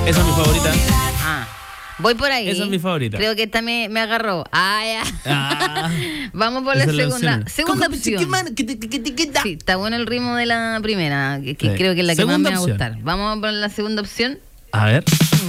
Esa es mi favorita. Ah, voy por ahí. Esa es mi favorita. Creo que esta me agarró. Ya. Vamos por la esa es segunda. Segunda opción. Sí, está bueno el ritmo de la primera, que Sí. creo que es la que Segunda más me va a opción. gustar. Vamos por la segunda opción. A ver.